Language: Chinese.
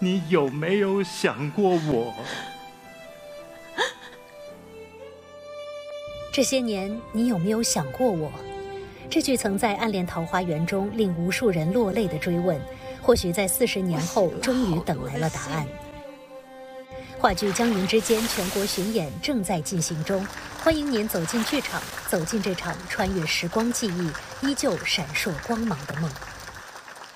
你有没有想过我？ 这些年，你有没有想过我？这句曾在《暗恋桃花源》中令无数人落泪的追问，或许在40年后终于等来了答案。话剧《江云之间》全国巡演正在进行中，欢迎您走进剧场，走进这场穿越时光记忆、依旧闪烁光芒的梦。